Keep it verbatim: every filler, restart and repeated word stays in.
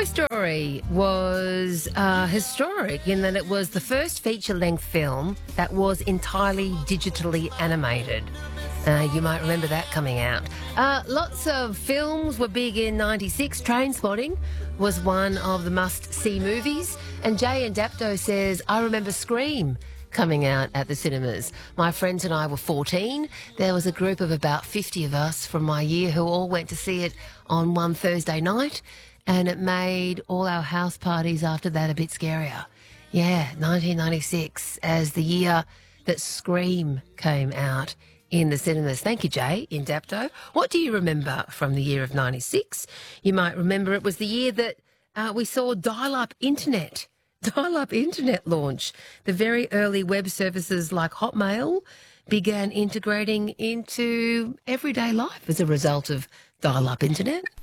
Toy Story was uh, historic in that it was the first feature-length film that was entirely digitally animated. Uh, you might remember that coming out. Uh, lots of films were big in ninety-six. Trainspotting was one of the must-see movies. And Jay and Dapto says, I remember Scream coming out at the cinemas. My friends and I were fourteen. There was a group of about fifty of us from my year who all went to see it on one Thursday night, and it made all our house parties after that a bit scarier. Yeah, nineteen ninety-six as the year that Scream came out in the cinemas. Thank you, Jay, in Dapto. What do you remember from the year of ninety-six? You might remember it was the year that uh, we saw dial-up internet. Dial-up internet launch. The very early web services like Hotmail began integrating into everyday life as a result of dial-up internet.